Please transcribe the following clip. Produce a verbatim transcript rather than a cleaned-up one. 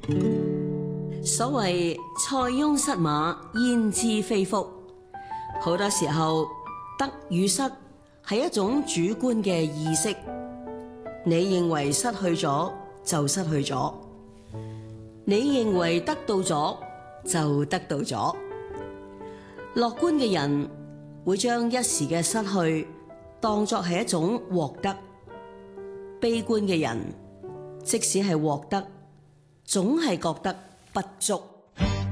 所謂塞翁失馬，焉知非福。好多時候，得與失係一種主觀嘅意識。你認為失去咗就失去咗，你認為得到咗就得到咗。樂觀嘅人會將一時嘅失去當作係一種獲得，悲觀嘅人即使係獲得，總係覺得不足。